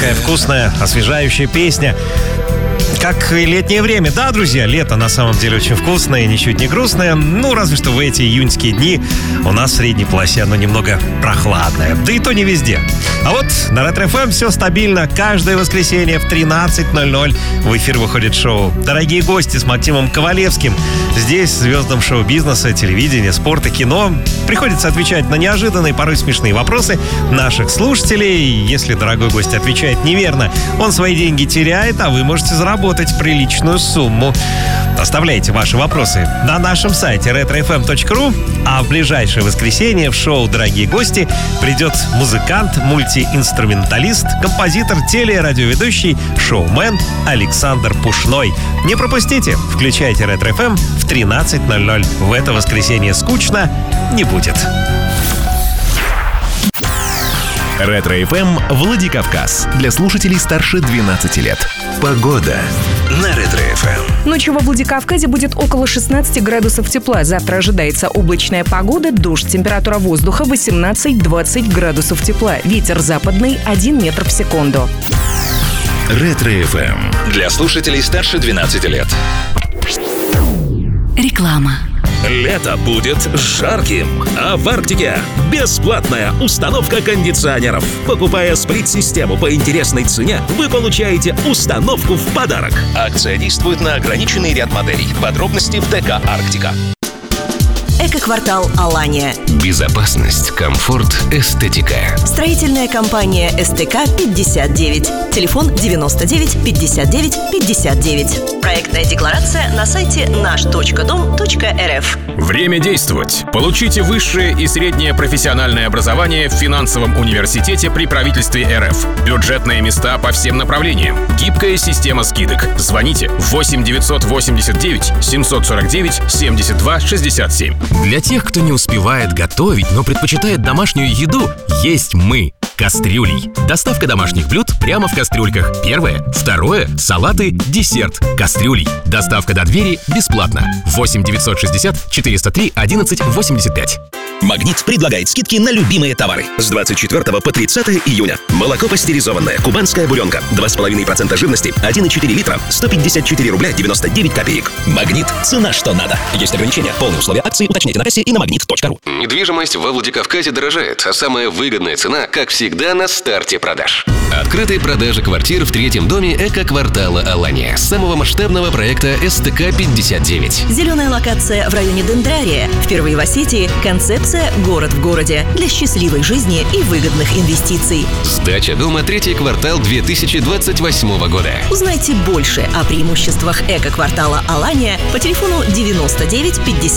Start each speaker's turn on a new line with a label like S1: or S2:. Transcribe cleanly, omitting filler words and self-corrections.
S1: Такая вкусная, освежающая песня. Как и летнее время. Да, друзья, лето на самом деле очень вкусное, ничуть не грустное. Ну, разве что в эти июньские дни у нас в средней полосе оно немного прохладное. Да и то не везде. А вот на Ретро-ФМ все стабильно. Каждое воскресенье в 13:00 в эфир выходит шоу «Дорогие гости» с Максимом Ковалевским. Здесь звездам шоу-бизнеса, телевидения, спорта, кино приходится отвечать на неожиданные, порой смешные вопросы наших слушателей. Если дорогой гость отвечает неверно, он свои деньги теряет, а вы можете заработать приличную сумму. Оставляйте ваши вопросы на нашем сайте retrofm.ru, а в ближайшее воскресенье в шоу «Дорогие гости» придет музыкант, мультиинструменталист, композитор, телерадиоведущий, шоумен Александр Пушной. Не пропустите, включайте Ретро-ФМ в 13:00. В это воскресенье скучно не будет.
S2: Ретро-ФМ Владикавказ. Для слушателей старше 12 лет. Погода на Ретро-ФМ.
S3: Ночью во Владикавказе будет около 16 градусов тепла. Завтра ожидается облачная погода, дождь. Температура воздуха 18-20 градусов тепла. Ветер западный 1 метр в секунду.
S2: Ретро-ФМ.
S4: Для слушателей старше 12 лет.
S3: Реклама.
S5: Лето будет жарким, а в Арктике бесплатная установка кондиционеров. Покупая сплит-систему по интересной цене, вы получаете установку в подарок.
S4: Акция действует на ограниченный ряд моделей. Подробности в ДК «Арктика».
S6: Эко-квартал «Алания».
S2: Безопасность, комфорт, эстетика.
S6: Строительная компания СТК-59. Телефон 99 59 59. Проектная декларация на сайте наш.дом.рф.
S5: Время действовать. Получите высшее и среднее профессиональное образование в финансовом университете при правительстве РФ. Бюджетные места по всем направлениям. Гибкая система скидок. Звоните 8 989 749 72 67.
S7: Для тех, кто не успевает готовить, но предпочитает домашнюю еду, есть мы. Кастрюлей. Доставка домашних блюд прямо в кастрюльках. Первое. Второе. Салаты, десерт. Кастрюлей. Доставка до двери бесплатно. 8 960 403 11 85.
S8: «Магнит» предлагает скидки на любимые товары. С 24 по 30 июня. Молоко пастеризованное, кубанская буренка, 2,5% жирности, 1,4 литра, 154 рубля 99 копеек. «Магнит» – цена что надо. Есть ограничения. Полные условия акции уточняйте на кассе и на magnet.ru.
S4: Недвижимость во Владикавказе дорожает, а самая выгодная цена, как всегда, на старте продаж. Открытые продажи квартир в третьем доме эко-квартала «Алания». Самого масштабного проекта СТК-59.
S6: Зеленая локация в районе Дендрария. Впервые в Осетии концепция «Город в городе» для счастливой жизни и выгодных инвестиций.
S4: Сдача дома третий квартал 2028 года.
S6: Узнайте больше о преимуществах эко-квартала «Алания» по телефону 99 50